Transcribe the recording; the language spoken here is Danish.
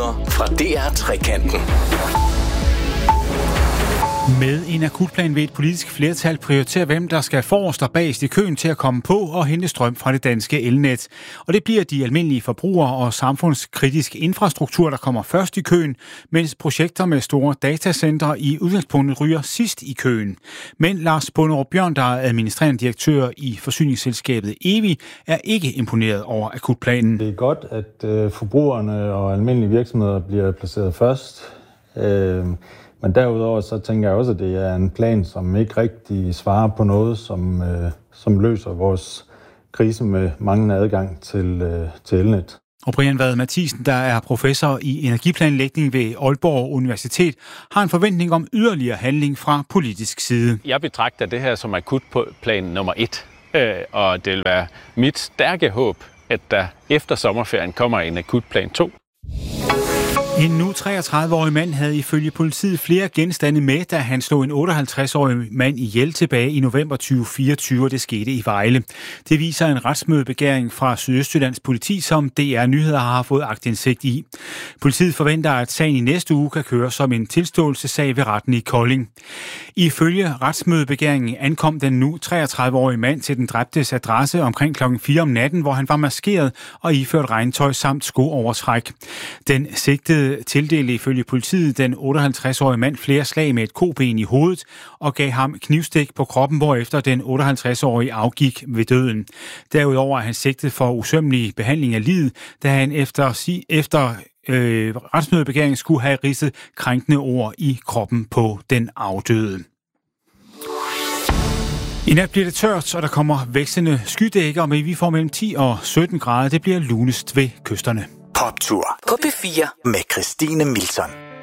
nyheder fra DR Trekanten. Med en akutplan vil et politisk flertal prioritere, hvem der skal forrest og bagest i køen til at komme på og hente strøm fra det danske elnet. Og det bliver de almindelige forbrugere og samfundskritisk infrastruktur, der kommer først i køen, mens projekter med store datacenter i udgangspunktet ryger sidst i køen. Men Lars Bonderup Bjørn, der er administrerende direktør i forsyningsselskabet EVI, er ikke imponeret over akutplanen. Det er godt, at forbrugerne og almindelige virksomheder bliver placeret først. Men derudover så tænker jeg også, at det er en plan, som ikke rigtig svarer på noget, som løser vores krise med manglende adgang til elnet. Og Brian Vad Mathisen, der er professor i energiplanlægning ved Aalborg Universitet, har en forventning om yderligere handling fra politisk side. Jeg betragter det her som akutplan nummer 1, og det vil være mit stærke håb, at der efter sommerferien kommer en akutplan 2. En nu 33-årig mand havde ifølge politiet flere genstande med, da han slog en 58-årig mand ihjel tilbage i november 2024, og det skete i Vejle. Det viser en retsmødebegæring fra Sydøstjyllands politi, som DR Nyheder har fået aktindsigt i. Politiet forventer, at sagen i næste uge kan køre som en tilståelsessag ved retten i Kolding. Ifølge retsmødebegæringen ankom den nu 33-årige mand til den dræbtes adresse omkring klokken 4 om natten, hvor han var maskeret og iført regntøj samt skoovertræk. Den sigtede tildelte ifølge politiet den 58-årige mand flere slag med et koben i hovedet og gav ham knivstik på kroppen, hvorefter den 58-årige afgik ved døden. Derudover er han sigtet for usømmelig behandling af liget, da han efter retsmødebegæringen skulle have ridset krænkende ord i kroppen på den afdøde. I nat bliver det tørt, og der kommer vekslende skydækker, men vi får mellem 10 og 17 grader. Det bliver lunest ved kysterne. Poptur på P4 med Christine Milton.